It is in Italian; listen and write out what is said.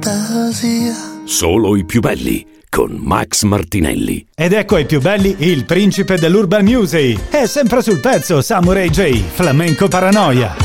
fantasia. Solo i più belli con Max Martinelli. Ed ecco ai più belli il principe dell'urban music. È sempre sul pezzo Samurai J, Flamenco Paranoia.